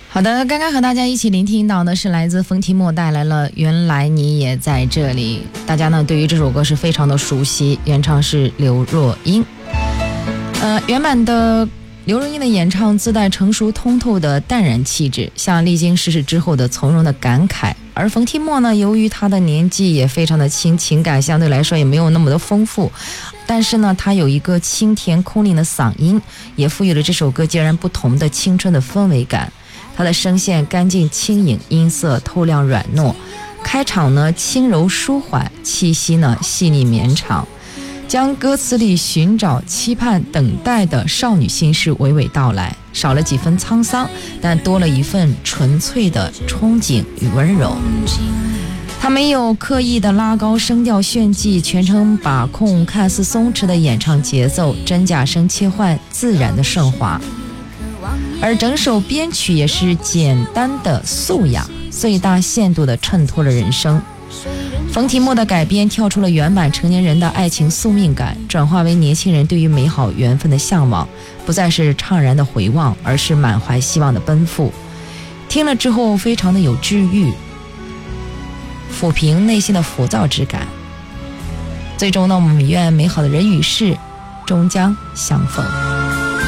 好的，刚刚和大家一起聆听到的是来自冯提莫带来了《原来你也在这里》。大家呢对于这首歌是非常的熟悉，原唱是刘若英。原版的刘若英的演唱自带成熟通透的淡然气质，像历经世事之后的从容的感慨。而冯提莫呢，由于他的年纪也非常的轻，情感相对来说也没有那么的丰富，但是呢他有一个清甜空灵的嗓音，也赋予了这首歌截然不同的青春的氛围感。他的声线干净轻盈，音色透亮软糯，开场呢轻柔舒缓，气息呢细腻绵长，将歌词里寻找、期盼、等待的少女心事娓娓道来，少了几分沧桑，但多了一份纯粹的憧憬与温柔。他没有刻意的拉高声调炫技，全程把控看似松弛的演唱节奏，真假声切换，自然的顺滑。而整首编曲也是简单的素雅，最大限度地衬托了人生。冯提莫的改编跳出了原版成年人的爱情宿命感，转化为年轻人对于美好缘分的向往，不再是怅然的回望，而是满怀希望的奔赴。听了之后非常的有治愈，抚平内心的浮躁之感。最终呢，我们愿美好的人与事终将相逢。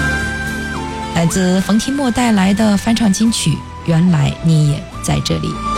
来自冯提莫带来的翻唱金曲《原来你也在这里》。